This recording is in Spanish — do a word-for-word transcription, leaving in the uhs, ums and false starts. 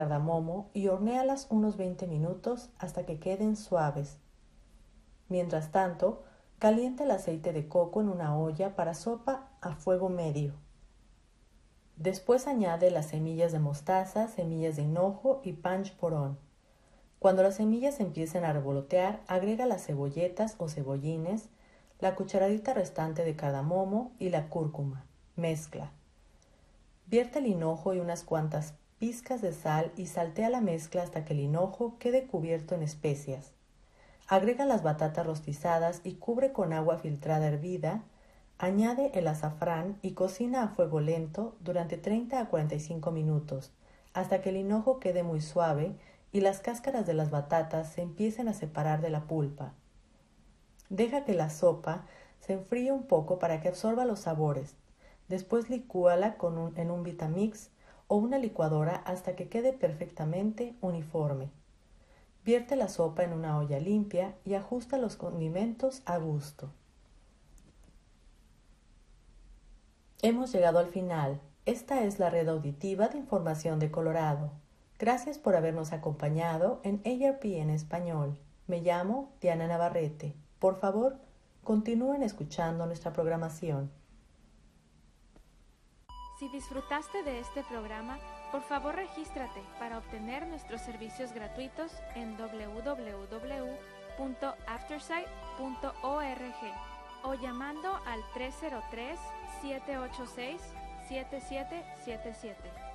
cardamomo y hornéalas unos veinte minutos hasta que queden suaves. Mientras tanto, calienta el aceite de coco en una olla para sopa a fuego medio. Después añade las semillas de mostaza, semillas de hinojo y panchporón. Cuando las semillas empiecen a revolotear, agrega las cebolletas o cebollines, la cucharadita restante de cardamomo y la cúrcuma. Mezcla. Vierte el hinojo y unas cuantas pizcas de sal y saltea la mezcla hasta que el hinojo quede cubierto en especias. Agrega las batatas rostizadas y cubre con agua filtrada hervida. Añade el azafrán y cocina a fuego lento durante treinta a cuarenta y cinco minutos, hasta que el hinojo quede muy suave y las cáscaras de las batatas se empiecen a separar de la pulpa. Deja que la sopa se enfríe un poco para que absorba los sabores. Después licúala con un, en un Vitamix o una licuadora hasta que quede perfectamente uniforme. Vierte la sopa en una olla limpia y ajusta los condimentos a gusto. Hemos llegado al final. Esta es la red auditiva de información de Colorado. Gracias por habernos acompañado en A R P en español. Me llamo Diana Navarrete. Por favor, continúen escuchando nuestra programación. Si disfrutaste de este programa, por favor regístrate para obtener nuestros servicios gratuitos en doble u doble u doble u punto aftersight punto org o llamando al tres cero tres, siete ocho seis, siete siete siete siete.